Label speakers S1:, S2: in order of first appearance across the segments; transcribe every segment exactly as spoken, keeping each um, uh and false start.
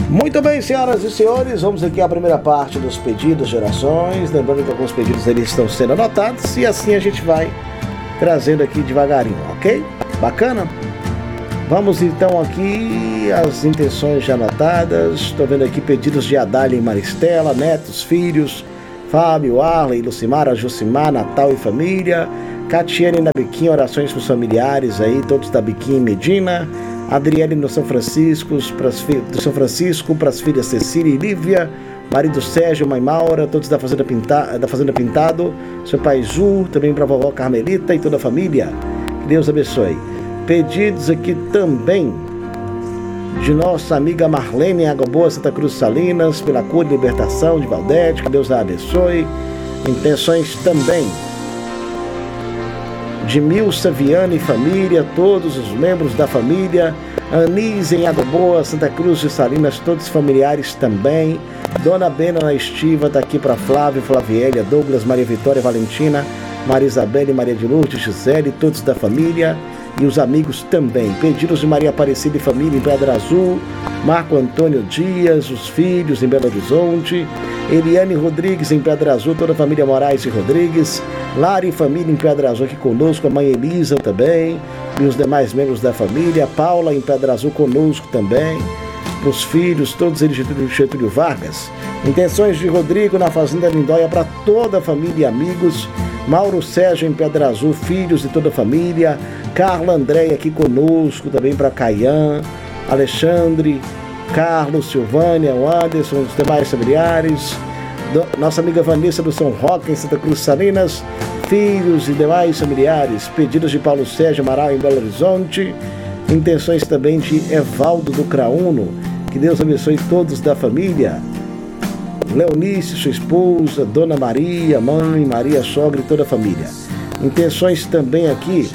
S1: Muito bem, senhoras e senhores, vamos aqui à primeira parte dos pedidos de orações. Lembrando que alguns pedidos eles estão sendo anotados e assim a gente vai trazendo aqui devagarinho, ok? Bacana? Vamos então aqui às intenções já anotadas. Estou vendo aqui pedidos de Adália e Maristela, netos, filhos, Fábio, Arley, Lucimara, Josimar, Natal e família, Catiane na Biquinha, orações para os familiares aí, todos da Biquinha e Medina, Adriele no São Francisco, pras, do São Francisco, para as filhas Cecília e Lívia, marido Sérgio, mãe Maura, todos da Fazenda, Pinta, da Fazenda Pintado, seu pai Zu, também para a vovó Carmelita e toda a família. Que Deus abençoe. Pedidos aqui também de nossa amiga Marlene Água Boa, Santa Cruz Salinas, pela cura e libertação de Valdete, que Deus a abençoe. Intenções também de Milsa, Viana e família, todos os membros da família, Anise em Água Boa, Santa Cruz de Salinas, todos os familiares também, Dona Bena na Estiva, tá aqui para Flávio, Flavielia, Douglas, Maria Vitória, Valentina, Maria Isabel e Maria de Lourdes, Gisele, todos da família e os amigos também. Pedidos de Maria Aparecida e família em Pedra Azul, Marco Antônio Dias, os filhos em Belo Horizonte, Eliane Rodrigues em Pedra Azul, toda a família Moraes e Rodrigues, Lara e família em Pedra Azul aqui conosco, a mãe Elisa também, e os demais membros da família, Paula em Pedra Azul conosco também, os filhos, todos eles de Getúlio Vargas. Intenções de Rodrigo na Fazenda Lindóia para toda a família e amigos, Mauro Sérgio em Pedra Azul, filhos de toda a família, Carla Andréia aqui conosco, também para Caian, Alexandre, Carlos, Silvânia, o Anderson, os demais familiares, do, nossa amiga Vanessa do São Roque em Santa Cruz Salinas, filhos e demais familiares, pedidos de Paulo Sérgio Amaral em Belo Horizonte, intenções também de Evaldo do Crauno, que Deus abençoe todos da família, Leonice, sua esposa, Dona Maria, mãe, Maria, sogra e toda a família. Intenções também aqui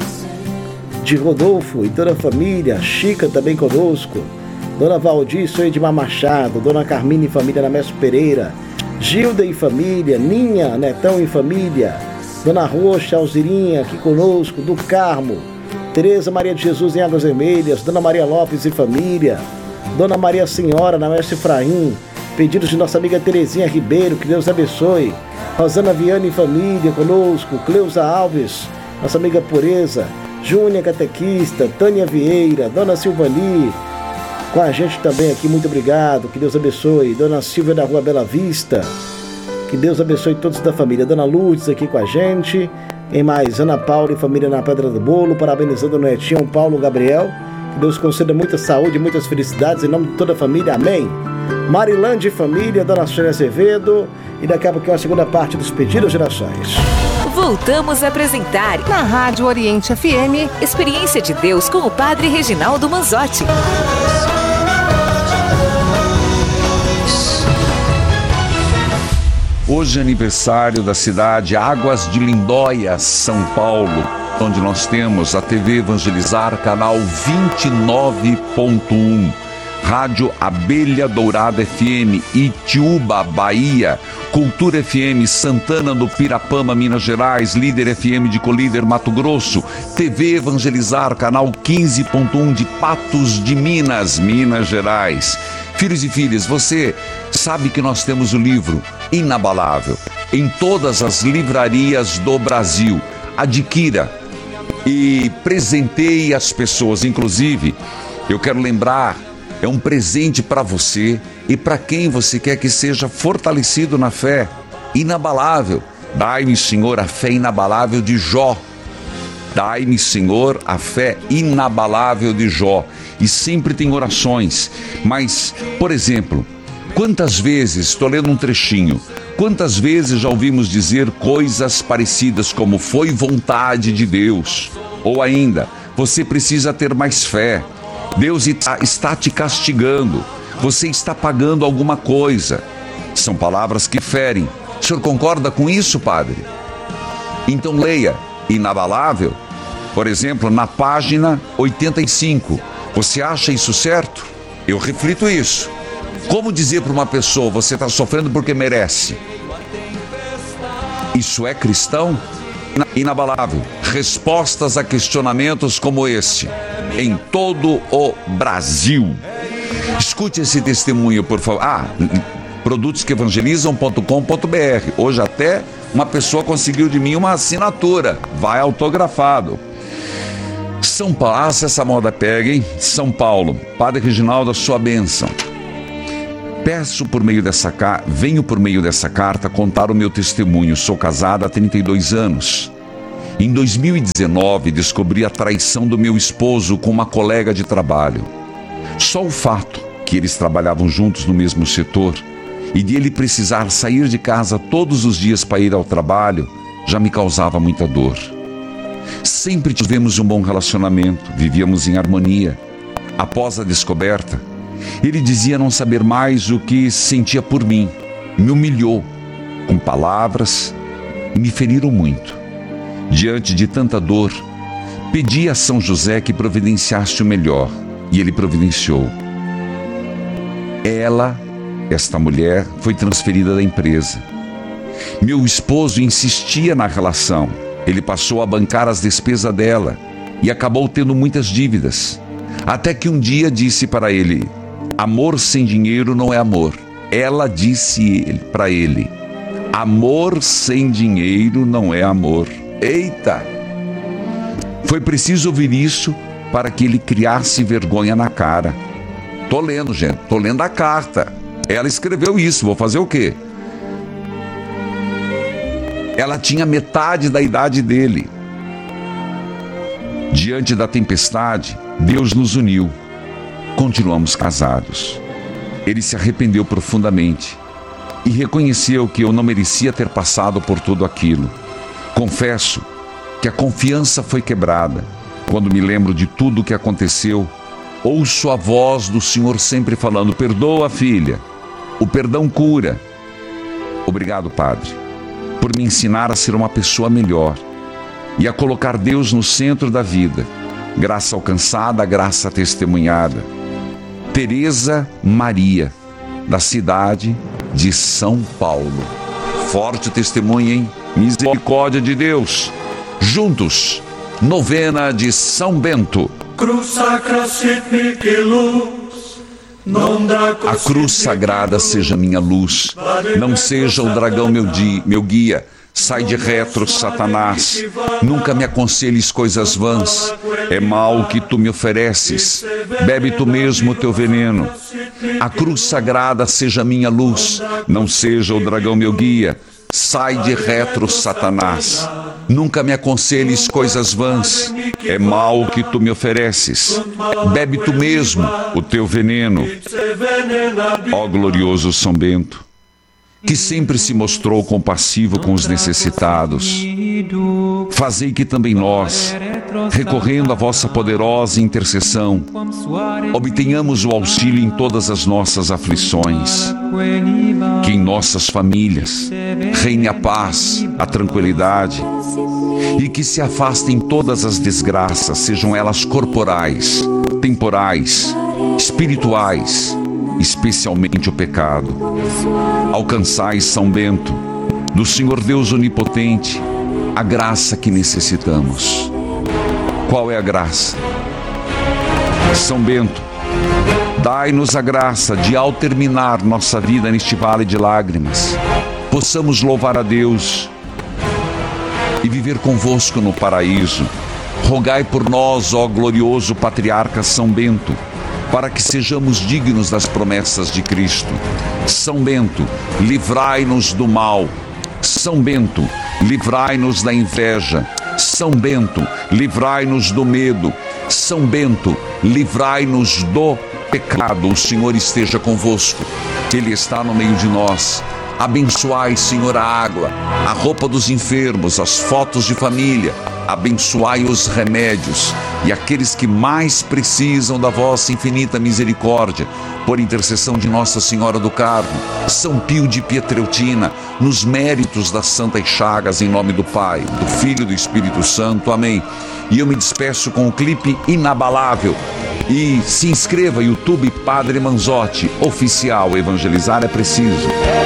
S1: de Rodolfo e toda a família, Chica também conosco, Dona Valdir, sou Edmar Machado, Dona Carmine e família na Mestre Pereira, Gilda e família, Ninha, Netão e família, Dona Roxa, Alzirinha aqui conosco, do Carmo, Tereza Maria de Jesus em Águas Vermelhas, Dona Maria Lopes e família, Dona Maria Senhora na Mestre Efraim, pedidos de nossa amiga Terezinha Ribeiro, que Deus abençoe, Rosana Viana e família conosco, Cleusa Alves, nossa amiga Pureza, Júnia Catequista, Tânia Vieira, Dona Silvani, com a gente também aqui, muito obrigado, que Deus abençoe, Dona Silvia da Rua Bela Vista, que Deus abençoe todos da família, Dona Lourdes aqui com a gente, em mais, Ana Paula e família na Pedra do Bolo, parabenizando o netinho Paulo Gabriel, que Deus conceda muita saúde e muitas felicidades em nome de toda a família, amém. Marilândia e família, Dona Sônia Azevedo, e daqui a pouquinho a segunda parte dos pedidos de orações.
S2: Voltamos a apresentar na Rádio Oriente F M, Experiência de Deus com o Padre Reginaldo Manzotti.
S3: Hoje é aniversário da cidade Águas de Lindóia, São Paulo, onde nós temos a T V Evangelizar, canal vinte e nove ponto um. Rádio Abelha Dourada F M, Itiúba, Bahia, Cultura F M, Santana do Pirapama, Minas Gerais, Líder F M de Colíder, Mato Grosso, T V Evangelizar, canal quinze ponto um de Patos de Minas, Minas Gerais. Filhos e filhas, você sabe que nós temos o livro Inabalável em todas as livrarias do Brasil. Adquira e presenteie as pessoas. Inclusive, eu quero lembrar, é um presente para você e para quem você quer que seja fortalecido na fé. Inabalável. Dai-me, Senhor, a fé inabalável de Jó. Dai-me, Senhor, a fé inabalável de Jó. E sempre tem orações. Mas, por exemplo, quantas vezes, estou lendo um trechinho, quantas vezes já ouvimos dizer coisas parecidas como foi vontade de Deus? Ou ainda, você precisa ter mais fé. Deus está te castigando, você está pagando alguma coisa. São palavras que ferem. O senhor concorda com isso, padre? Então leia Inabalável, por exemplo, na página oitenta e cinco. Você acha isso certo? Eu reflito isso. Como dizer para uma pessoa, você está sofrendo porque merece? Isso é cristão? Inabalável. Respostas a questionamentos como este em todo o Brasil. Escute esse testemunho, por favor. Ah, produtos que evangelizam ponto com ponto b r. Hoje até uma pessoa conseguiu de mim uma assinatura. Vai autografado. São Paulo, ah, se essa moda pega, hein? São Paulo, Padre Reginaldo, a sua bênção. Peço por meio dessa carta, venho por meio dessa carta contar o meu testemunho. Sou casada há trinta e dois anos. Em dois mil e dezenove, descobri a traição do meu esposo com uma colega de trabalho. Só o fato que eles trabalhavam juntos no mesmo setor e de ele precisar sair de casa todos os dias para ir ao trabalho já me causava muita dor. Sempre tivemos um bom relacionamento, vivíamos em harmonia. Após a descoberta, ele dizia não saber mais o que sentia por mim. Me humilhou com palavras e me feriram muito. Diante de tanta dor, pedi a São José que providenciasse o melhor, e ele providenciou. Ela, esta mulher, foi transferida da empresa. Meu esposo insistia na relação. Ele passou a bancar as despesas dela e acabou tendo muitas dívidas. Até que um dia disse para ele: amor sem dinheiro não é amor. Ela disse para ele: amor sem dinheiro não é amor. Eita! Foi preciso ouvir isso para que ele criasse vergonha na cara. Tô lendo, gente, tô lendo a carta. Ela escreveu isso, vou fazer o quê? Ela tinha metade da idade dele. Diante da tempestade, Deus nos uniu. Continuamos casados. Ele se arrependeu profundamente e reconheceu que eu não merecia ter passado por tudo aquilo. Confesso que a confiança foi quebrada. Quando me lembro de tudo o que aconteceu, ouço a voz do Senhor sempre falando: perdoa, filha, o perdão cura. Obrigado, Padre, por me ensinar a ser uma pessoa melhor e a colocar Deus no centro da vida. Graça alcançada, graça testemunhada. Tereza Maria, da cidade de São Paulo. Forte testemunho, hein? Misericórdia de Deus. Juntos, novena de São Bento. A cruz sagrada seja minha luz, não seja o dragão meu, di, meu guia. Sai de retro, Satanás, nunca me aconselhes coisas vãs. É mal o que tu me ofereces, bebe tu mesmo o teu veneno. A cruz sagrada seja minha luz, não seja o dragão meu guia. Sai de retro, Satanás, nunca me aconselhes coisas vãs. É mal o que tu me ofereces, bebe tu mesmo o teu veneno. Ó glorioso São Bento, que sempre se mostrou compassivo com os necessitados, fazei que também nós, recorrendo à vossa poderosa intercessão, obtenhamos o auxílio em todas as nossas aflições. Que em nossas famílias reine a paz, a tranquilidade, e que se afastem todas as desgraças, sejam elas corporais, temporais, espirituais, especialmente o pecado. Alcançai, São Bento, do Senhor Deus Onipotente, a graça que necessitamos. Qual é a graça? São Bento, dai-nos a graça de, ao terminar nossa vida neste vale de lágrimas, possamos louvar a Deus e viver convosco no paraíso. Rogai por nós, ó glorioso Patriarca São Bento, para que sejamos dignos das promessas de Cristo. São Bento, livrai-nos do mal. São Bento, livrai-nos da inveja. São Bento, livrai-nos do medo. São Bento, livrai-nos do pecado. O Senhor esteja convosco, Ele está no meio de nós. Abençoai, Senhor, a água, a roupa dos enfermos, as fotos de família. Abençoai os remédios e aqueles que mais precisam da vossa infinita misericórdia, por intercessão de Nossa Senhora do Carmo, São Pio de Pietreutina, nos méritos das Santas Chagas, em nome do Pai, do Filho e do Espírito Santo. Amém. E eu me despeço com o clipe inabalável. E se inscreva, YouTube Padre Manzotti, oficial. Evangelizar é preciso.